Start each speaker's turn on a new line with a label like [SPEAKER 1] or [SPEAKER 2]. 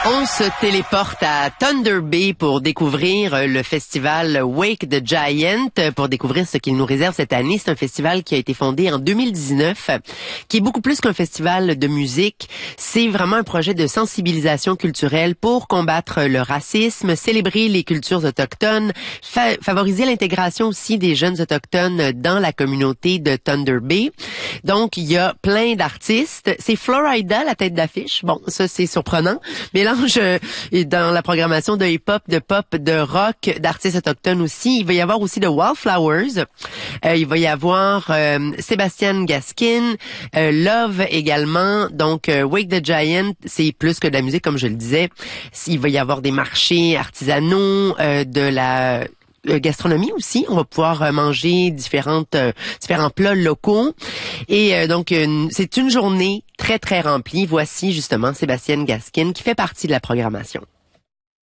[SPEAKER 1] On se téléporte à Thunder Bay pour découvrir le festival Wake the Giant, pour découvrir ce qu'il nous réserve cette année. C'est un festival qui a été fondé en 2019, qui est beaucoup plus qu'un festival de musique. C'est vraiment un projet de sensibilisation culturelle pour combattre le racisme, célébrer les cultures autochtones, favoriser l'intégration aussi des jeunes autochtones dans la communauté de Thunder Bay. Donc, il y a plein d'artistes. C'est Florida, la tête d'affiche. Bon, ça, c'est surprenant. Mélange dans la programmation de hip-hop, de pop, de rock, d'artistes autochtones aussi. Il va y avoir aussi de Wildflowers. Il va y avoir Sébastien Gaskin, Love également. Donc, Wake the Giant, c'est plus que de la musique, comme je le disais. Il va y avoir des marchés artisanaux, de la gastronomie aussi. On va pouvoir manger différents plats locaux. Et donc, c'est une journée très, très remplie. Voici justement Sébastien Gaskin qui fait partie de la programmation.